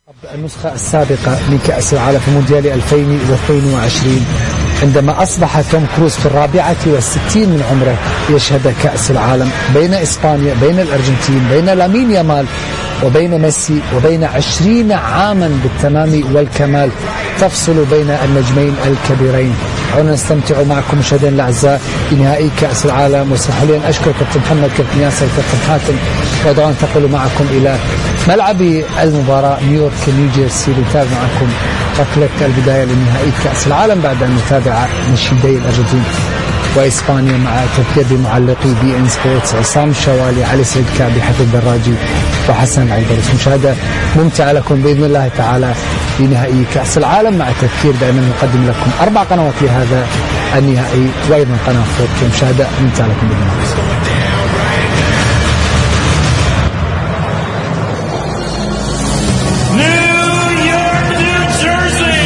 النسخة السابقة من كأس العالم في مونديال 2022 عندما أصبح توم كروز في 64 من عمره يشهد كأس العالم بين إسبانيا، بين الأرجنتين، بين لامين يامال وبين ميسي، وبين 20 عاما بالتمام والكمال تفصل بين النجمين الكبيرين. دعونا نستمتع معكم مشاهدينا الأعزاء بنهائي كأس العالم، واسمحوا لي أن أشكر كابتن محمد، كابتن ياسر، كابتن حاتم، ودعونا ننتقل معكم إلى ملعب المباراة نيويورك نيوجيرسي لنتابع معكم ركلة البداية لنهائي كأس العالم بعد أن نتابع نشيدي الأرجنتين وإسبانيا مع تذكير بمعلقي بي إن سبورتس عصام الشوالي، علي سعيد كعبي، حفظ الدراجي وحسن العيدروس. مشاهدة ممتعة لكم بإذن الله تعالى لنهائي كأس العالم، مع تذكير دائما نقدم لكم 4 قنوات لهذا النهائي وأيضا قناة فورتون. مشاهدة ممتعة لكم بإذن الله.